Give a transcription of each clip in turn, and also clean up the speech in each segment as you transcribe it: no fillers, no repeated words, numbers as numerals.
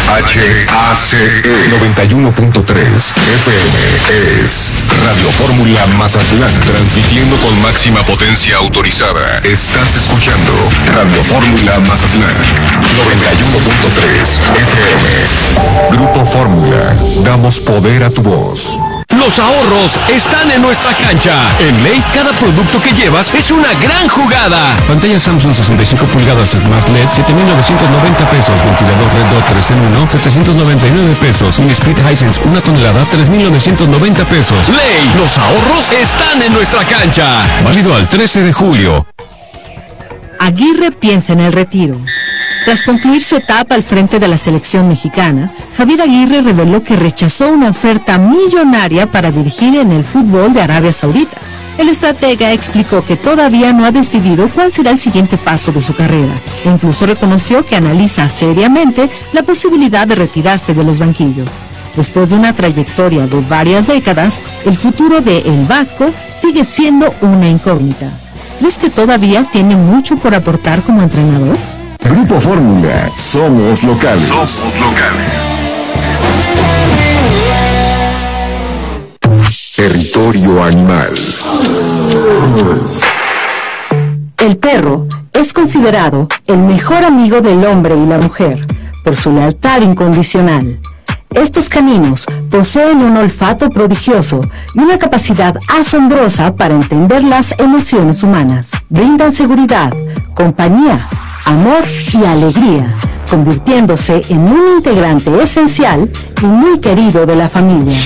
HACE 91.3 FM es Radio Fórmula Mazatlán, transmitiendo con máxima potencia autorizada. Estás escuchando Radio Fórmula Mazatlán 91.3 FM. Grupo Fórmula, damos poder a tu voz. Los ahorros están en nuestra cancha. En Ley, cada producto que llevas es una gran jugada. Pantalla Samsung 65 pulgadas Smart LED, 7,990 pesos. Ventilador Red Dot 3 en 1, 799 pesos. Mini Split Hisense, 1 tonelada, 3,990 pesos. Ley, los ahorros están en nuestra cancha. Válido al 13 de julio. Aguirre piensa en el retiro. Tras concluir su etapa al frente de la selección mexicana, Javier Aguirre reveló que rechazó una oferta millonaria para dirigir en el fútbol de Arabia Saudita. El estratega explicó que todavía no ha decidido cuál será el siguiente paso de su carrera. E incluso reconoció que analiza seriamente la posibilidad de retirarse de los banquillos. Después de una trayectoria de varias décadas, el futuro de El Vasco sigue siendo una incógnita. ¿Crees que todavía tiene mucho por aportar como entrenador? Grupo Fórmula, somos locales. Somos locales. Territorio animal. El perro es considerado el mejor amigo del hombre y la mujer por su lealtad incondicional. Estos caninos poseen un olfato prodigioso y una capacidad asombrosa para entender las emociones humanas. Brindan seguridad, compañía, amor y alegría, convirtiéndose en un integrante esencial y muy querido de la familia.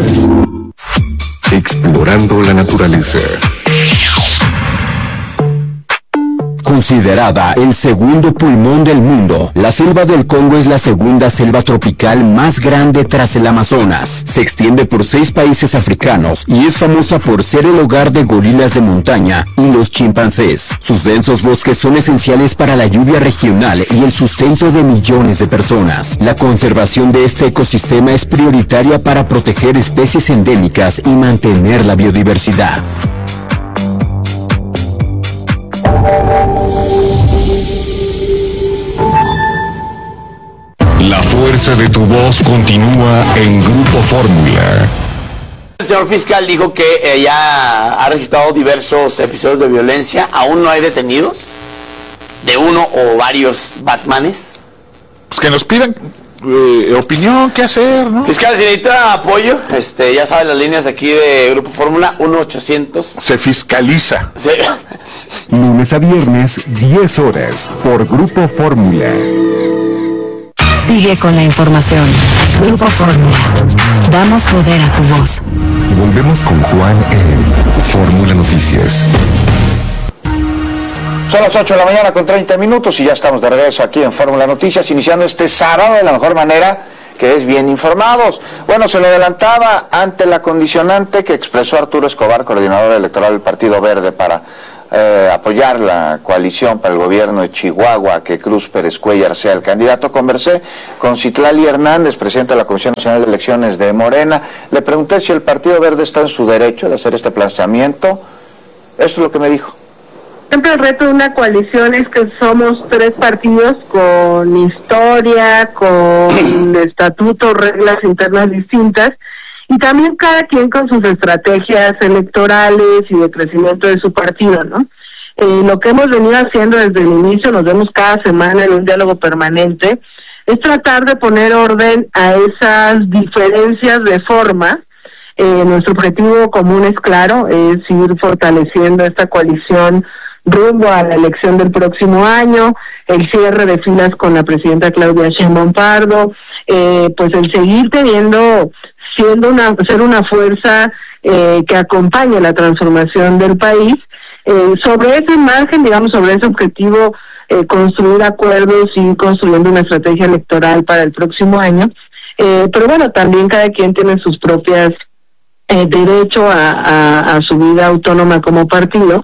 Explorando la naturaleza. Considerada el segundo pulmón del mundo, la selva del Congo es la segunda selva tropical más grande tras el Amazonas. Se extiende por 6 países africanos y es famosa por ser el hogar de gorilas de montaña y los chimpancés. Sus densos bosques son esenciales para la lluvia regional y el sustento de millones de personas. La conservación de este ecosistema es prioritaria para proteger especies endémicas y mantener la biodiversidad. La fuerza de tu voz continúa en Grupo Fórmula. El señor fiscal dijo que ya ha registrado diversos episodios de violencia. Aún no hay detenidos de uno o varios Batmanes. Pues que nos pidan opinión, qué hacer, ¿no? Fiscal, si necesita apoyo, ya sabe las líneas aquí de Grupo Fórmula, 1-800. Se fiscaliza. Sí. Lunes a viernes, 10 horas, por Grupo Fórmula. Sigue con la información. Grupo Fórmula. Damos poder a tu voz. Volvemos con Juan en Fórmula Noticias. Son las 8 de la mañana con 30 minutos y ya estamos de regreso aquí en Fórmula Noticias, iniciando este sábado de la mejor manera, que es bien informados. Bueno, se lo adelantaba ante la condicionante que expresó Arturo Escobar, coordinador electoral del Partido Verde, para apoyar la coalición para el gobierno de Chihuahua, que Cruz Pérez Cuéllar sea el candidato. Conversé con Citlali Hernández, presidenta de la Comisión Nacional de Elecciones de Morena. Le pregunté si el Partido Verde está en su derecho de hacer este planteamiento. Esto es lo que me dijo. Siempre el reto de una coalición es que somos 3 partidos con historia, con estatutos, reglas internas distintas, y también cada quien con sus estrategias electorales y de crecimiento de su partido, ¿no? Lo que hemos venido haciendo desde el inicio, nos vemos cada semana en un diálogo permanente, es tratar de poner orden a esas diferencias de forma. Nuestro objetivo común es claro, es ir fortaleciendo esta coalición rumbo a la elección del próximo año, el cierre de filas con la presidenta Claudia Sheinbaum Pardo, pues el seguir ser una fuerza que acompañe la transformación del país. Sobre ese margen, digamos, sobre ese objetivo, construir acuerdos y construyendo una estrategia electoral para el próximo año. Pero bueno, también cada quien tiene sus propias derecho a su vida autónoma como partido.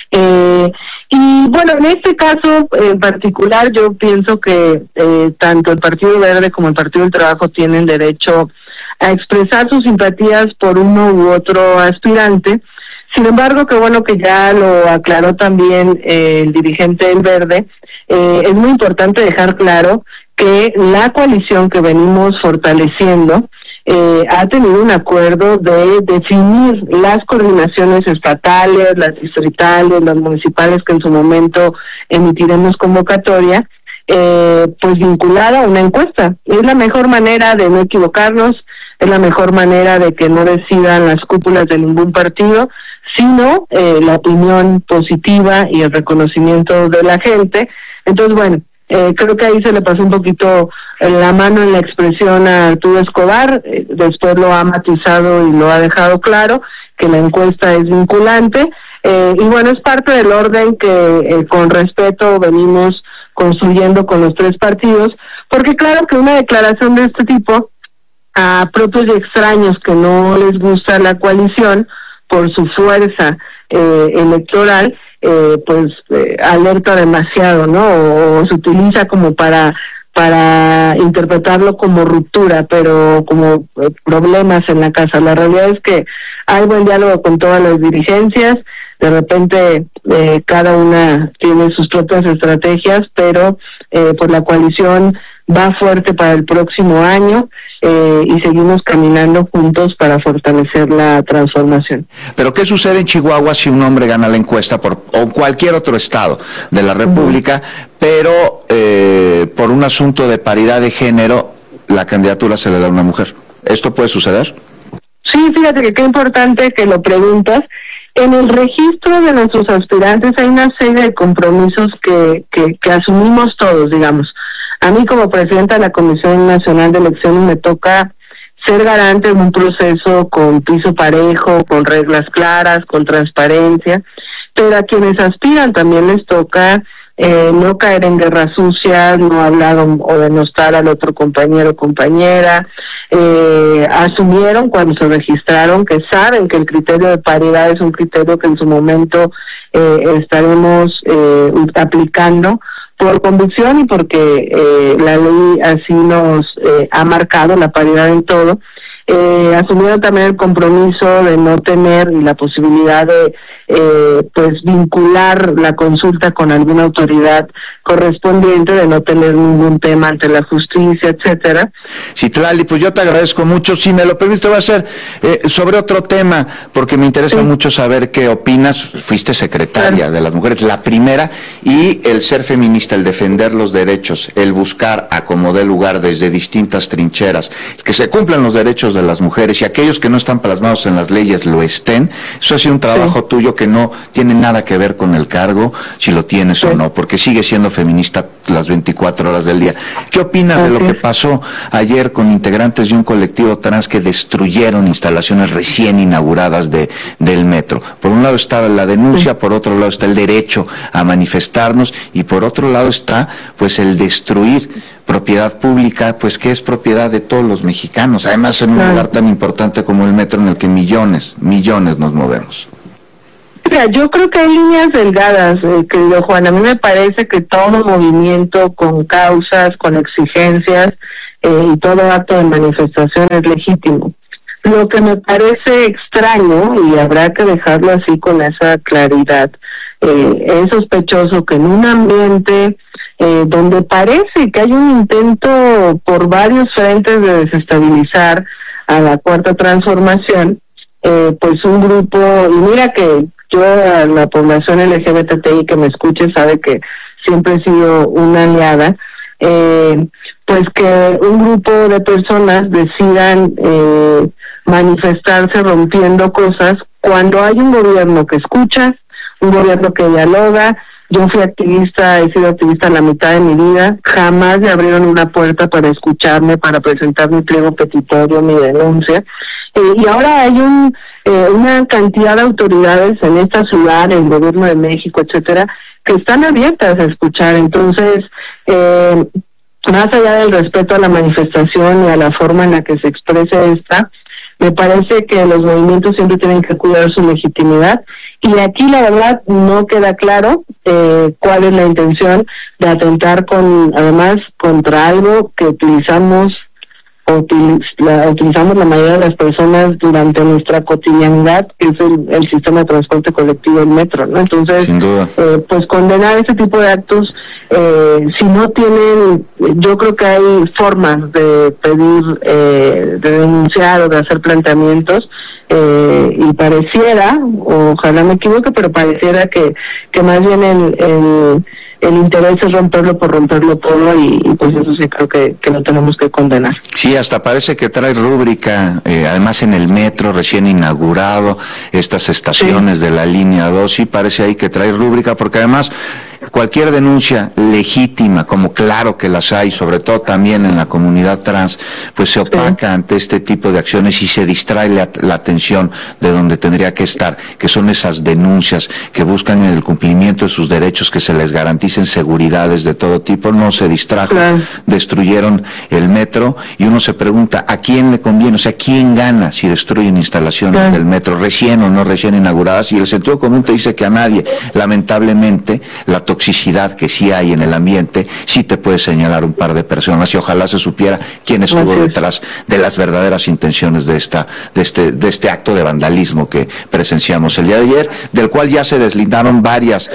Y bueno, en este caso en particular yo pienso que tanto el Partido Verde como el Partido del Trabajo tienen derecho a expresar sus simpatías por uno u otro aspirante. Sin embargo, qué bueno que ya lo aclaró también el dirigente del Verde. Es muy importante dejar claro que la coalición que venimos fortaleciendo ha tenido un acuerdo de definir las coordinaciones estatales, las distritales, las municipales que en su momento emitiremos convocatoria, pues vinculada a una encuesta. Es la mejor manera de no equivocarnos, es la mejor manera de que no decidan las cúpulas de ningún partido, sino la opinión positiva y el reconocimiento de la gente. Entonces, bueno, creo que ahí se le pasó un poquito la mano en la expresión a Arturo Escobar, después lo ha matizado y lo ha dejado claro, que la encuesta es vinculante, y bueno, es parte del orden que con respeto venimos construyendo con los tres partidos, porque claro que una declaración de este tipo a propios y extraños que no les gusta la coalición por su fuerza electoral, pues alerta demasiado, ¿no? O se utiliza como para interpretarlo como ruptura, pero como problemas en la casa. La realidad es que hay buen diálogo con todas las dirigencias, de repente cada una tiene sus propias estrategias, pero pues la coalición va fuerte para el próximo año y seguimos caminando juntos para fortalecer la transformación. Pero ¿qué sucede en Chihuahua si un hombre gana la encuesta o en cualquier otro estado de la República, pero por un asunto de paridad de género la candidatura se le da a una mujer? ¿Esto puede suceder? Sí, fíjate que qué importante que lo preguntas. En el registro de nuestros aspirantes hay una serie de compromisos que asumimos todos, digamos. A mí como presidenta de la Comisión Nacional de Elecciones me toca ser garante de un proceso con piso parejo, con reglas claras, con transparencia, pero a quienes aspiran también les toca no caer en guerras sucias, no hablar o denostar al otro compañero o compañera. Asumieron cuando se registraron que saben que el criterio de paridad es un criterio que en su momento estaremos aplicando por convicción y porque la ley así nos ha marcado la paridad en todo. Asumieron también el compromiso de no tener la posibilidad de pues vincular la consulta con alguna autoridad correspondiente, de no tener ningún tema ante la justicia, etcétera. Citlali, pues yo te agradezco mucho. Si me lo permite, va a ser sobre otro tema, porque me interesa mucho saber qué opinas. Fuiste secretaria de las mujeres, la primera, y el ser feminista, el defender los derechos, el buscar a como dé lugar desde distintas trincheras, que se cumplan los derechos de las mujeres y aquellos que no están plasmados en las leyes lo estén. Eso ha sido un trabajo tuyo que no tiene nada que ver con el cargo, si lo tienes o no, porque sigue siendo feminista las 24 horas del día. ¿Qué opinas de lo que pasó ayer con integrantes de un colectivo trans que destruyeron instalaciones recién inauguradas del metro? Por un lado está la denuncia, por otro lado está el derecho a manifestarnos y por otro lado está pues el destruir propiedad pública, pues que es propiedad de todos los mexicanos, además en un lugar tan importante como el metro en el que millones nos movemos. Mira, yo creo que hay líneas delgadas, querido Juan. A mí me parece que todo movimiento con causas, con exigencias y todo acto de manifestación es legítimo. Lo que me parece extraño, y habrá que dejarlo así con esa claridad, es sospechoso que en un ambiente donde parece que hay un intento por varios frentes de desestabilizar a la Cuarta Transformación, pues un grupo, y mira que yo a la población LGBTI que me escuche sabe que siempre he sido una aliada, pues que un grupo de personas decidan manifestarse rompiendo cosas cuando hay un gobierno que escucha, un gobierno que dialoga. Yo fui activista, he sido activista la mitad de mi vida, jamás me abrieron una puerta para escucharme, para presentar mi pliego petitorio, mi denuncia, y ahora hay una cantidad de autoridades en esta ciudad, el gobierno de México, etcétera, que están abiertas a escuchar. Entonces, más allá del respeto a la manifestación y a la forma en la que se expresa esta, me parece que los movimientos siempre tienen que cuidar su legitimidad, y aquí la verdad no queda claro cuál es la intención de atentar además contra algo que utilizamos utilizamos la mayoría de las personas durante nuestra cotidianidad, que es el sistema de transporte colectivo, el metro, ¿no? Entonces, sin duda, pues condenar ese tipo de actos, si no tienen, yo creo que hay formas de pedir, de denunciar o de hacer planteamientos, y pareciera, ojalá me equivoque, pero pareciera que más bien el interés es romperlo por romperlo todo, y pues eso sí creo que lo tenemos que condenar. Sí, hasta parece que trae rúbrica, además en el metro recién inaugurado, estas estaciones de la línea 2, sí parece ahí que trae rúbrica, porque además cualquier denuncia legítima, como claro que las hay, sobre todo también en la comunidad trans, pues se opaca ante este tipo de acciones y se distrae la atención de donde tendría que estar, que son esas denuncias que buscan el cumplimiento de sus derechos, que se les garanticen seguridades de todo tipo. No se distrajo, destruyeron el metro, y uno se pregunta, ¿a quién le conviene? O sea, ¿quién gana si destruyen instalaciones del metro, recién o no recién inauguradas? Y el sentido común te dice que a nadie. Lamentablemente, la toxicidad que sí hay en el ambiente, sí te puede señalar un par de personas, y ojalá se supiera quién estuvo detrás de las verdaderas intenciones de este acto de vandalismo que presenciamos el día de ayer, del cual ya se deslindaron varias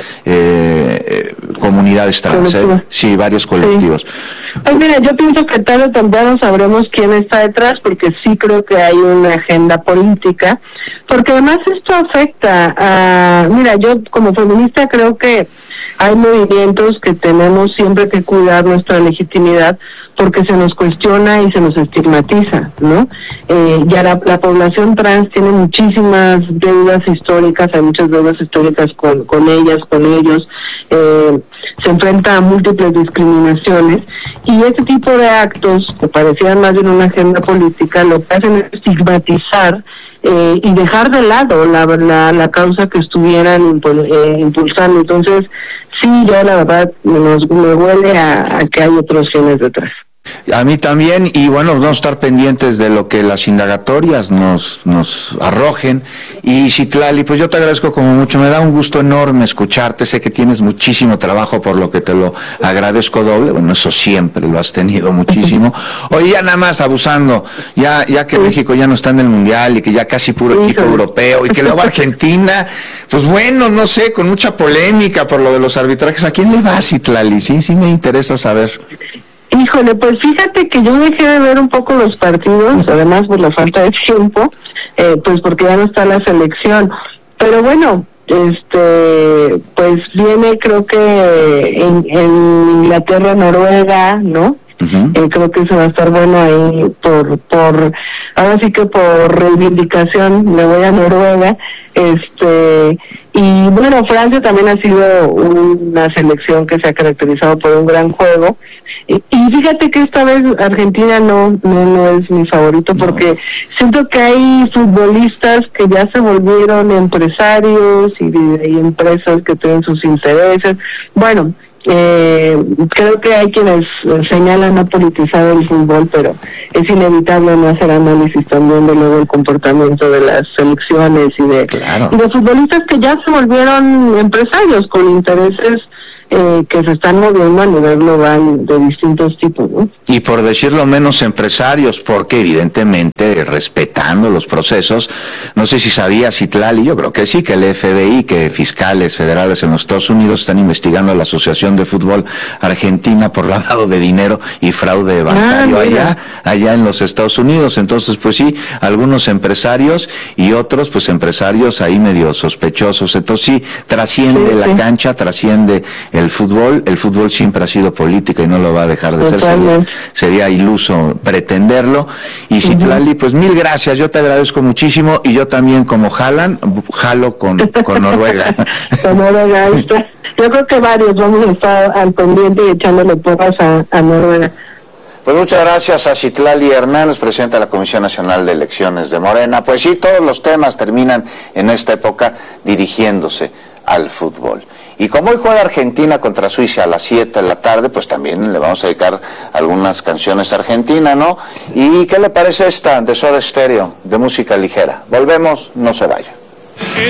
comunidades trans, sí, varios colectivos. Pues mira, yo pienso que tarde o temprano sabremos quién está detrás, porque sí creo que hay una agenda política, porque además esto afecta a, mira, yo como feminista creo que hay movimientos que tenemos siempre que cuidar nuestra legitimidad, porque se nos cuestiona y se nos estigmatiza, ¿no? Ya la población trans tiene muchísimas deudas históricas, hay muchas deudas históricas con ellas, con ellos, se enfrenta a múltiples discriminaciones, y este tipo de actos, que parecían más bien una agenda política, lo que hacen es estigmatizar y dejar de lado la causa que estuvieran impulsando. Entonces, sí, yo la verdad me huele a que hay otros fines detrás. A mí también, y bueno, vamos a estar pendientes de lo que las indagatorias nos arrojen. Y Citlali, pues yo te agradezco como mucho, me da un gusto enorme escucharte, sé que tienes muchísimo trabajo, por lo que te lo agradezco doble, bueno, eso siempre lo has tenido muchísimo. Oye, ya nada más abusando, ya que México ya no está en el Mundial, y que ya casi puro equipo europeo, y que luego Argentina, pues bueno, no sé, con mucha polémica por lo de los arbitrajes, ¿a quién le va, Citlali? Sí me interesa saber. Híjole, pues fíjate que yo dejé de ver un poco los partidos, además por la falta de tiempo, pues porque ya no está la selección. Pero bueno, pues viene, creo que en Inglaterra, Noruega, ¿no? Creo que eso va a estar bueno ahí ahora sí que por reivindicación me voy a Noruega. Y bueno, Francia también ha sido una selección que se ha caracterizado por un gran juego. Y fíjate que esta vez Argentina no es mi favorito, porque siento que hay futbolistas que ya se volvieron empresarios y empresas que tienen sus intereses. Bueno, creo que hay quienes señalan no politizar el fútbol, pero es inevitable no hacer análisis también de luego el comportamiento de las selecciones y de futbolistas que ya se volvieron empresarios con intereses que se están moviendo a nivel global de distintos tipos, ¿no? Y por decirlo menos empresarios, porque evidentemente respetando los procesos, no sé si sabía Citlali, yo creo que sí, que el FBI, que fiscales federales en los Estados Unidos están investigando a la Asociación de Fútbol Argentina por lavado de dinero y fraude bancario allá en los Estados Unidos. Entonces, pues sí, algunos empresarios y otros pues empresarios ahí medio sospechosos. Entonces sí, trasciende la cancha, trasciende el fútbol siempre ha sido política y no lo va a dejar de ser, sería iluso pretenderlo. Y Citlali, pues mil gracias, yo te agradezco muchísimo, y yo también como jalo con Noruega. Con Noruega, yo creo que varios vamos a estar al pendiente y echándole porras a Noruega. Pues muchas gracias a Citlali Hernández, presidenta de la Comisión Nacional de Elecciones de Morena. Pues sí, todos los temas terminan en esta época dirigiéndose al fútbol. Y como hoy juega Argentina contra Suiza a las 7 de la tarde, pues también le vamos a dedicar algunas canciones argentinas, ¿no? ¿Y qué le parece esta de Soda Stereo, de música ligera? Volvemos, no se vaya.